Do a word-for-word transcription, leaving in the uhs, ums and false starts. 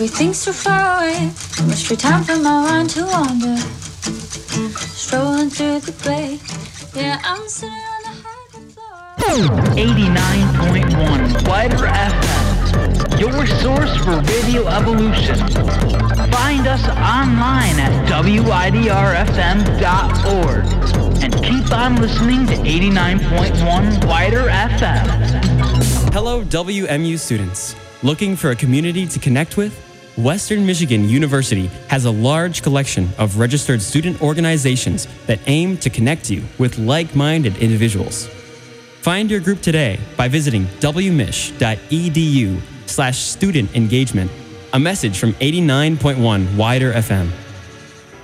Everything's so far away. No much free time for my mind to wander. Strolling through the glade. Yeah, I'm sitting on the hardwood floor. eighty-nine point one Wider F M, your source for radio evolution. Find us online at W I D R F M dot org and keep on listening to eighty-nine point one Wider F M. Hello, W M U students. Looking for a community to connect with? Western Michigan University has a large collection of registered student organizations that aim to connect you with like-minded individuals. Find your group today by visiting w mich dot e d u slash student engagement. A message from eighty-nine point one Wider F M.